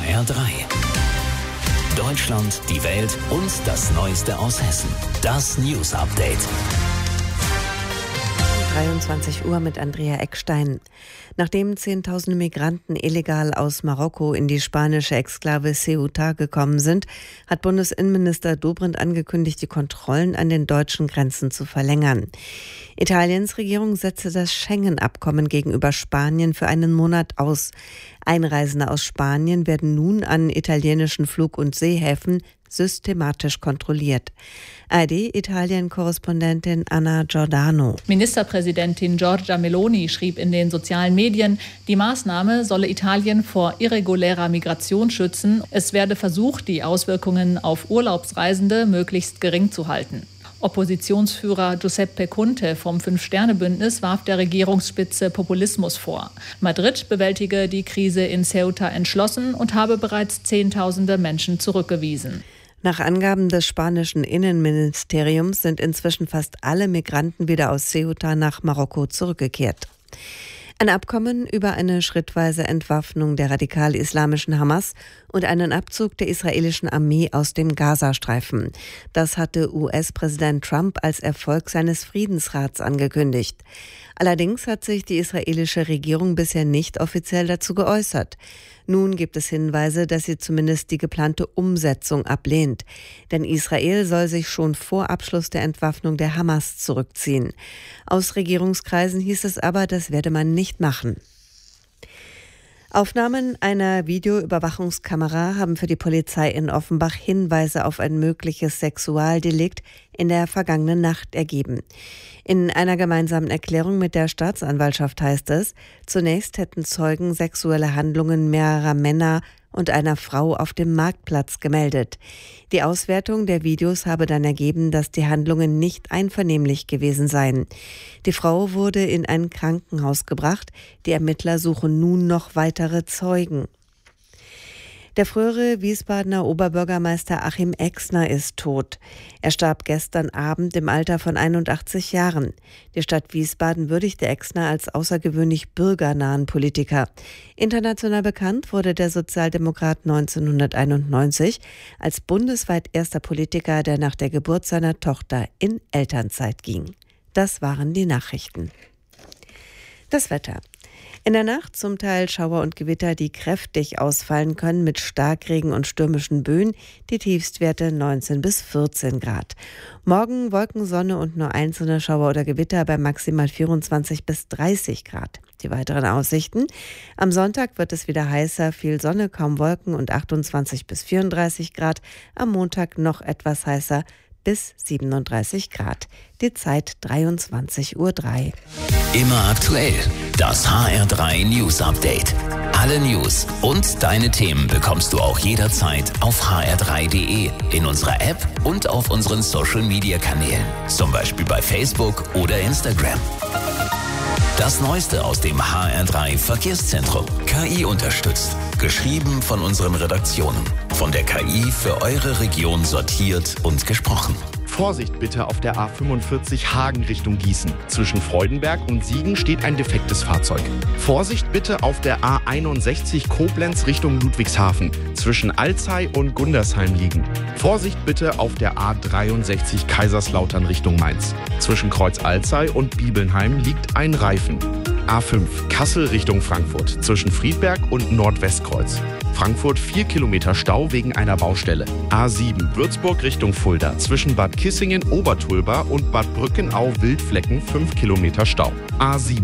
HR3. Deutschland, die Welt und das Neueste aus Hessen. Das News Update. 23 Uhr mit Andrea Eckstein. Nachdem Zehntausende Migranten illegal aus Marokko in die spanische Exklave Ceuta gekommen sind, hat Bundesinnenminister Dobrindt angekündigt, die Kontrollen an den deutschen Grenzen zu verlängern. Italiens Regierung setzte das Schengen-Abkommen gegenüber Spanien für einen Monat aus. Einreisende aus Spanien werden nun an italienischen Flug- und Seehäfen systematisch kontrolliert. ARD-Italien-Korrespondentin Anna Giordano. Ministerpräsidentin Giorgia Meloni schrieb in den sozialen Medien, die Maßnahme solle Italien vor irregulärer Migration schützen. Es werde versucht, die Auswirkungen auf Urlaubsreisende möglichst gering zu halten. Oppositionsführer Giuseppe Conte vom Fünf-Sterne-Bündnis warf der Regierungsspitze Populismus vor. Madrid bewältige die Krise in Ceuta entschlossen und habe bereits Zehntausende Menschen zurückgewiesen. Nach Angaben des spanischen Innenministeriums sind inzwischen fast alle Migranten wieder aus Ceuta nach Marokko zurückgekehrt. Ein Abkommen über eine schrittweise Entwaffnung der radikal-islamischen Hamas und einen Abzug der israelischen Armee aus dem Gazastreifen. Das hatte US-Präsident Trump als Erfolg seines Friedensrats angekündigt. Allerdings hat sich die israelische Regierung bisher nicht offiziell dazu geäußert. Nun gibt es Hinweise, dass sie zumindest die geplante Umsetzung ablehnt. Denn Israel soll sich schon vor Abschluss der Entwaffnung der Hamas zurückziehen. Aus Regierungskreisen hieß es aber, das werde man nicht machen. Aufnahmen einer Videoüberwachungskamera haben für die Polizei in Offenbach Hinweise auf ein mögliches Sexualdelikt in der vergangenen Nacht ergeben. In einer gemeinsamen Erklärung mit der Staatsanwaltschaft heißt es, zunächst hätten Zeugen sexuelle Handlungen mehrerer Männer und einer Frau auf dem Marktplatz gemeldet. Die Auswertung der Videos habe dann ergeben, dass die Handlungen nicht einvernehmlich gewesen seien. Die Frau wurde in ein Krankenhaus gebracht. Die Ermittler suchen nun noch weitere Zeugen. Der frühere Wiesbadener Oberbürgermeister Achim Exner ist tot. Er starb gestern Abend im Alter von 81 Jahren. Die Stadt Wiesbaden würdigte Exner als außergewöhnlich bürgernahen Politiker. International bekannt wurde der Sozialdemokrat 1991 als bundesweit erster Politiker, der nach der Geburt seiner Tochter in Elternzeit ging. Das waren die Nachrichten. Das Wetter. In der Nacht zum Teil Schauer und Gewitter, die kräftig ausfallen können mit Starkregen und stürmischen Böen. Die Tiefstwerte 19 bis 14 Grad. Morgen Wolken, Sonne und nur einzelne Schauer oder Gewitter bei maximal 24 bis 30 Grad. Die weiteren Aussichten. Am Sonntag wird es wieder heißer, viel Sonne, kaum Wolken und 28 bis 34 Grad. Am Montag noch etwas heißer, bis 37 Grad. Die Zeit 23:03 Uhr. Immer aktuell. Das HR3 News Update. Alle News und deine Themen bekommst du auch jederzeit auf hr3.de, in unserer App und auf unseren Social Media Kanälen. Zum Beispiel bei Facebook oder Instagram. Das Neueste aus dem HR3 Verkehrszentrum. KI unterstützt. Geschrieben von unseren Redaktionen. Von der KI für eure Region sortiert und gesprochen. Vorsicht bitte auf der A45 Hagen Richtung Gießen. Zwischen Freudenberg und Siegen steht ein defektes Fahrzeug. Vorsicht bitte auf der A61 Koblenz Richtung Ludwigshafen. Zwischen Alzey und Gundersheim liegen. Vorsicht bitte auf der A63 Kaiserslautern Richtung Mainz. Zwischen Kreuz Alzey und Bibelnheim liegt ein Reifen. A5 Kassel Richtung Frankfurt. Zwischen Friedberg und Nordwestkreuz. Frankfurt 4 Kilometer Stau wegen einer Baustelle. A7 Würzburg Richtung Fulda. Zwischen Bad Kissingen, Obertulba und Bad Brückenau Wildflecken 5 Kilometer Stau. A7